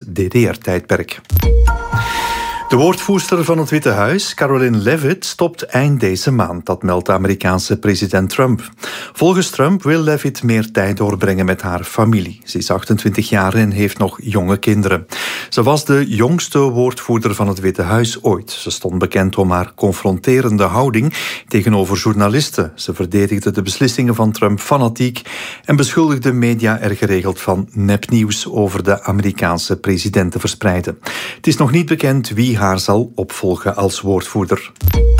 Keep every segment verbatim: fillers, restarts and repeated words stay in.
D D R-tijdperk. De woordvoerster van het Witte Huis, Karoline Leavitt, stopt eind deze maand. Dat meldt de Amerikaanse president Trump. Volgens Trump wil Leavitt meer tijd doorbrengen met haar familie. Ze is achtentwintig jaar en heeft nog jonge kinderen. Ze was de jongste woordvoerder van het Witte Huis ooit. Ze stond bekend om haar confronterende houding tegenover journalisten. Ze verdedigde de beslissingen van Trump fanatiek en beschuldigde media er geregeld van nepnieuws over de Amerikaanse president te verspreiden. Het is nog niet bekend wie haar zal opvolgen als woordvoerder.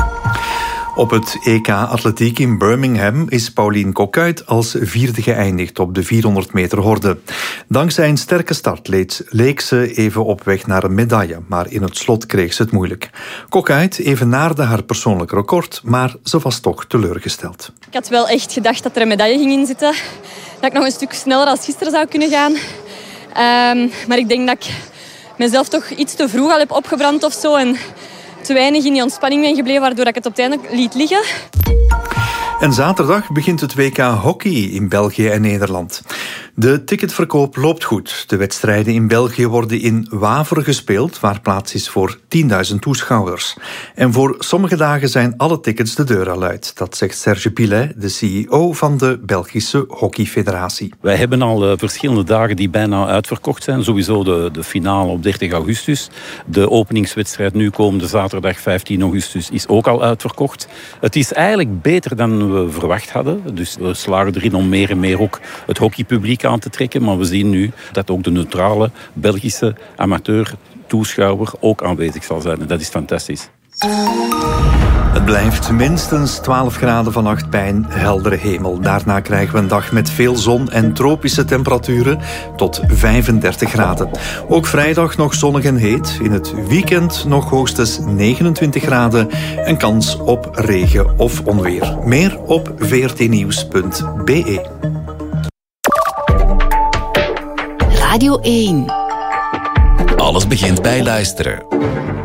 Op het E K Atletiek in Birmingham is Pauline Coquuyt als vierde geëindigd op de vierhonderd meter horde. Dankzij een sterke start leek ze even op weg naar een medaille, maar in het slot kreeg ze het moeilijk. Coquuyt evenaarde haar persoonlijk record, maar ze was toch teleurgesteld. Ik had wel echt gedacht dat er een medaille ging in zitten. Dat ik nog een stuk sneller als gisteren zou kunnen gaan. Um, maar ik denk dat ik mezelf toch iets te vroeg al heb opgebrand of zo. En te weinig in die ontspanning ben gebleven, waardoor ik het uiteindelijk liet liggen. En zaterdag begint het W K hockey in België en Nederland. De ticketverkoop loopt goed. De wedstrijden in België worden in Wavre gespeeld, waar plaats is voor tienduizend toeschouwers. En voor sommige dagen zijn alle tickets de deur al uit. Dat zegt Serge Pillet, de C E O van de Belgische Hockeyfederatie. Wij hebben al uh, verschillende dagen die bijna uitverkocht zijn. Sowieso de, de finale op dertig augustus. De openingswedstrijd nu komende zaterdag vijftien augustus is ook al uitverkocht. Het is eigenlijk beter dan we verwacht hadden. Dus we slagen erin om meer en meer ook het hockeypubliek aan te trekken. Maar we zien nu dat ook de neutrale Belgische amateur-toeschouwer ook aanwezig zal zijn. En dat is fantastisch. Het blijft minstens twaalf graden vannacht bij een heldere hemel. Daarna krijgen we een dag met veel zon en tropische temperaturen tot vijfendertig graden. Ook vrijdag nog zonnig en heet. In het weekend nog hoogstens negenentwintig graden en kans op regen of onweer. Meer op v r t nieuws punt b e. Radio één. Alles begint bij luisteren.